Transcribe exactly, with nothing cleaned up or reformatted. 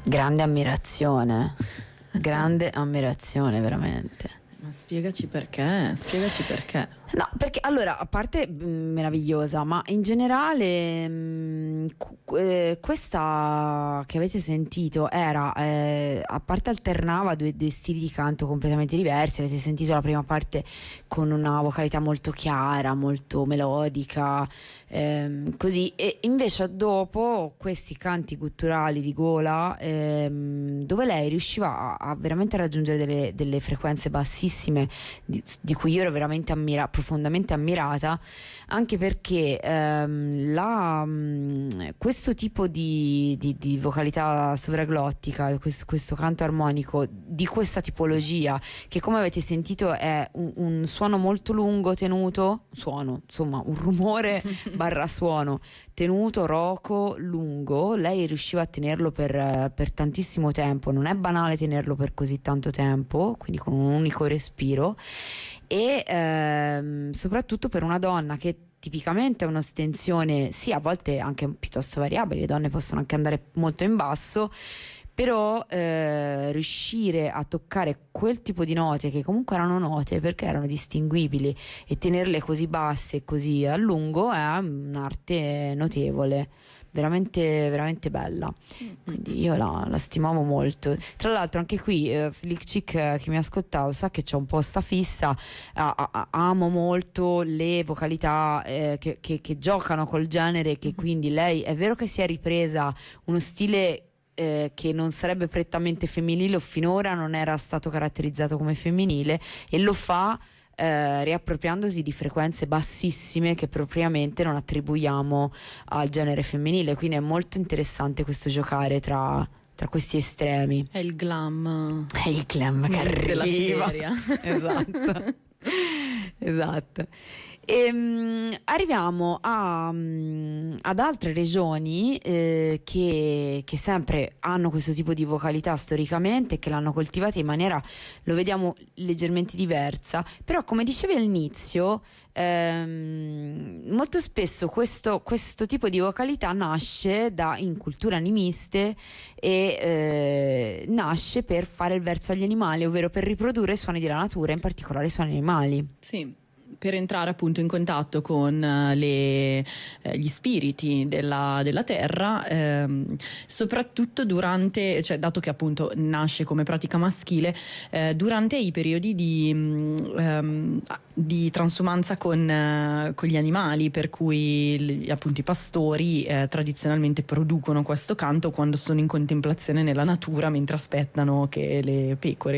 Grande ammirazione, grande ammirazione veramente. Ma spiegaci perché, spiegaci perché. No, perché allora, a parte mh, meravigliosa, ma in generale mh, cu- eh, questa che avete sentito era, eh, a parte alternava due, due stili di canto completamente diversi. Avete sentito la prima parte con una vocalità molto chiara, molto melodica, ehm, così, e invece dopo questi canti gutturali di gola, ehm, dove lei riusciva a, a veramente raggiungere delle, delle frequenze bassissime di, di cui io ero veramente ammira- profondamente ammirata, anche perché ehm, la, mh, questo tipo di, di, di vocalità sovraglottica, questo, questo canto armonico di questa tipologia, che come avete sentito è un, un suono molto lungo, tenuto, suono, insomma un rumore barra suono tenuto, roco, lungo, lei riusciva a tenerlo per, per tantissimo tempo. Non è banale tenerlo per così tanto tempo, quindi con un unico respiro, e ehm, soprattutto per una donna che tipicamente ha un'ostensione, sì, a volte anche piuttosto variabile, le donne possono anche andare molto in basso, però eh, riuscire a toccare quel tipo di note, che comunque erano note perché erano distinguibili, e tenerle così basse e così a lungo, è un'arte notevole, veramente veramente bella. Quindi io la, la stimavo molto. Tra l'altro anche qui eh, Slick Chick, eh, che mi ascoltavo, sa che c'ho un po' sta fissa, a- a- amo molto le vocalità eh, che, che, che giocano col genere, che quindi lei è vero che si è ripresa uno stile eh, che non sarebbe prettamente femminile, o finora non era stato caratterizzato come femminile, e lo fa eh, riappropriandosi di frequenze bassissime che propriamente non attribuiamo al genere femminile. Quindi è molto interessante questo giocare tra, tra questi estremi. È il glam. È il glam che arriva della Siberia. Esatto. Esatto. Ehm, arriviamo a, mm, ad altre regioni eh, che, che sempre hanno questo tipo di vocalità storicamente, che l'hanno coltivata in maniera, lo vediamo, leggermente diversa. Però, come dicevi all'inizio, ehm, molto spesso questo, questo tipo di vocalità nasce da, in culture animiste, e eh, nasce per fare il verso agli animali, ovvero per riprodurre i suoni della natura, in particolare i suoni animali. Sì, per entrare appunto in contatto con eh, le, eh, gli spiriti della, della terra, ehm, soprattutto durante, cioè dato che appunto nasce come pratica maschile, eh, durante i periodi di, mh, ehm, di transumanza con, eh, con gli animali, per cui gli- appunto i pastori eh, tradizionalmente producono questo canto quando sono in contemplazione nella natura, mentre aspettano che le pecore